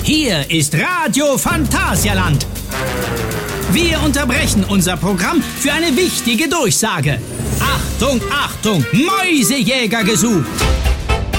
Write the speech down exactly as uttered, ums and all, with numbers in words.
Hier ist Radio Phantasialand. Wir unterbrechen unser Programm für eine wichtige Durchsage. Achtung, Achtung, Mäusejäger gesucht.